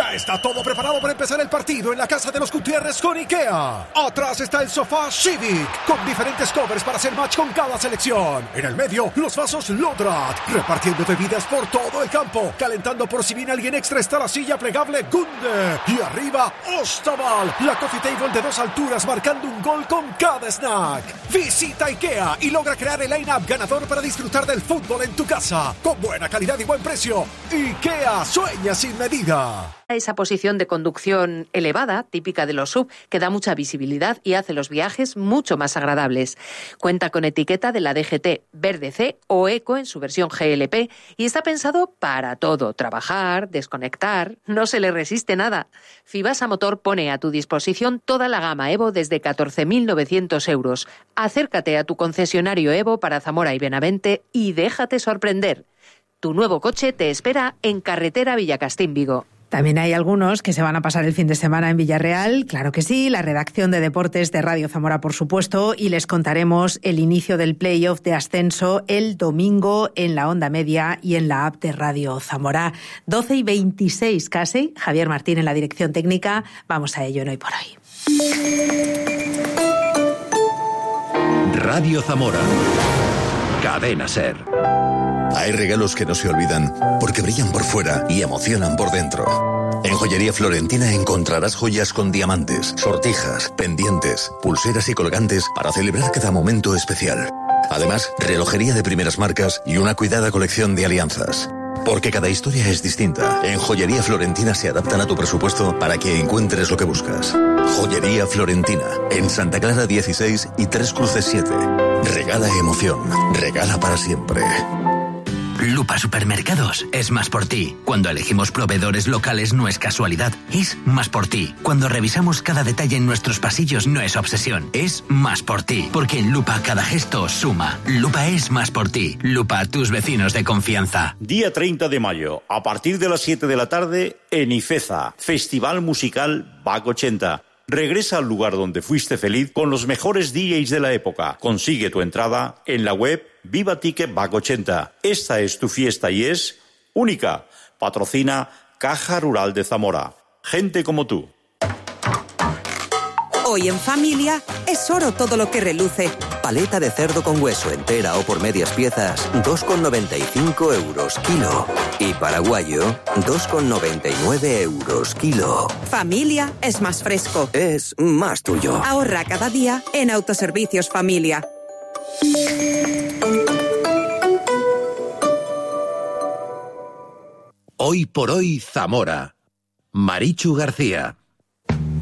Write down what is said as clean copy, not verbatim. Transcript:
Ya está todo preparado para empezar el partido en la casa de los Gutiérrez con IKEA. Atrás está el sofá Civic, con diferentes covers para hacer match con cada selección. En el medio, los vasos Lodrat, repartiendo bebidas por todo el campo. Calentando por si viene alguien extra está la silla plegable Gunde. Y arriba, Ostaval, la coffee table de 2 alturas marcando un gol con cada snack. Visita IKEA y logra crear el line-up ganador para disfrutar del fútbol en tu casa. Con buena calidad y buen precio. IKEA, sueña sin medida. Esa posición de conducción elevada, típica de los SUV, que da mucha visibilidad y hace los viajes mucho más agradables. Cuenta con etiqueta de la DGT Verde C o Eco en su versión GLP y está pensado para todo, trabajar, desconectar, no se le resiste nada. Fibasa Motor pone a tu disposición toda la gama Evo desde 14.900 euros. Acércate a tu concesionario Evo para Zamora y Benavente y déjate sorprender. Tu nuevo coche te espera en carretera Villacastín-Vigo. También hay algunos que se van a pasar el fin de semana en Villarreal, claro que sí, la redacción de deportes de Radio Zamora, por supuesto, y les contaremos el inicio del playoff de ascenso el domingo en la Onda Media y en la app de Radio Zamora. 12:26 casi, Javier Martín en la dirección técnica. Vamos a ello en Hoy por Hoy. Radio Zamora. Cadena SER. Hay regalos que no se olvidan porque brillan por fuera y emocionan por dentro. En Joyería Florentina encontrarás joyas con diamantes, sortijas, pendientes, pulseras y colgantes para celebrar cada momento especial. Además, relojería de primeras marcas y una cuidada colección de alianzas. Porque cada historia es distinta. En Joyería Florentina se adaptan a tu presupuesto para que encuentres lo que buscas. Joyería Florentina, en Santa Clara 16 y Tres Cruces 7. Regala emoción, regala para siempre. Lupa Supermercados es más por ti. Cuando elegimos proveedores locales no es casualidad, es más por ti. Cuando revisamos cada detalle en nuestros pasillos no es obsesión, es más por ti. Porque en Lupa cada gesto suma. Lupa es más por ti. Lupa, tus vecinos de confianza. Día 30 de mayo, a partir de las 7 de la tarde, en Ifeza, Festival Musical BAC 80. Regresa al lugar donde fuiste feliz con los mejores DJs de la época. Consigue tu entrada en la web Viva Ticket BAC 80. Esta es tu fiesta y es única. Patrocina Caja Rural de Zamora. Gente como tú. Hoy en familia es oro todo lo que reluce. Paleta de cerdo con hueso entera o por medias piezas, 2,95 euros kilo. Y paraguayo, 2,99 euros kilo. Familia es más fresco. Es más tuyo. Ahorra cada día en Autoservicios Familia. Hoy por Hoy Zamora. Marichu García.